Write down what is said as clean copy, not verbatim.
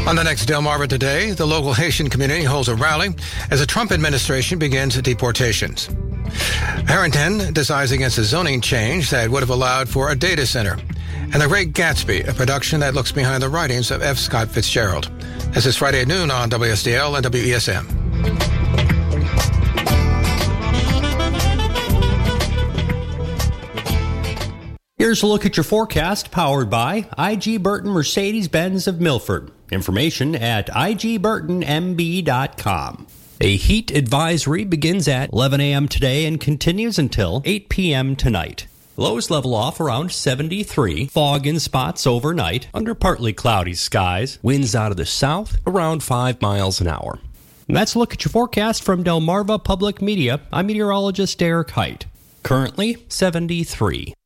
On the next Delmarva Today, the local Haitian community holds a rally as the Trump administration begins deportations. Harrington decides against a zoning change that would have allowed for a data center. And The Great Gatsby, a production that looks behind the writings of F. Scott Fitzgerald. This is Friday at noon on WSDL and WESM. Here's a look at your forecast, powered by IG Burton Mercedes-Benz of Milford. Information at igburtonmb.com. A heat advisory begins at 11 a.m. today and continues until 8 p.m. tonight. Lows level off around 73. Fog in spots overnight under partly cloudy skies. Winds out of the south around 5 miles an hour. And that's a look at your forecast from Delmarva Public Media. I'm meteorologist Derek Height. Currently 73.